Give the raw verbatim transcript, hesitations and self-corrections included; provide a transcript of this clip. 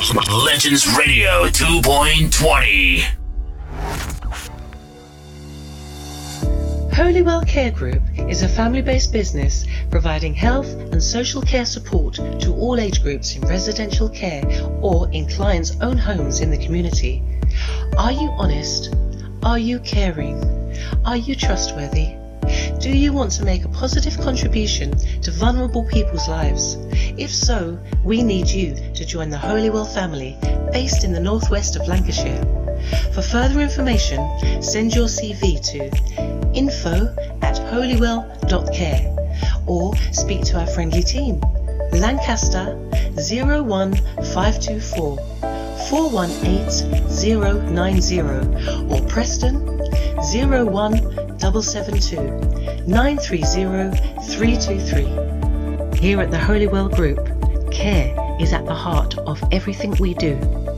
Legends Radio two point twenty. Holywell Care Group is a family-based business providing health and social care support to all age groups in residential care or in clients' own homes in the community. Are you honest? Are you caring? Are you trustworthy? Do you want to make a positive contribution to vulnerable people's lives? If so, we need you to join the Holywell family based in the northwest of Lancashire. For further information, send your C V to info at holywell dot care or speak to our friendly team. Lancaster zero one five two four, four one eight zero nine zero or Preston zero one seven seven two, nine three zero three two three. Here at the Holywell Group, care is at the heart of everything we do.